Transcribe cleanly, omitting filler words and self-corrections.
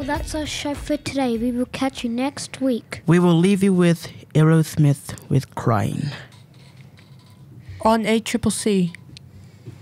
Well, that's our show for today. We will catch you next week. We will leave you with Aerosmith with Crying. On ACCC.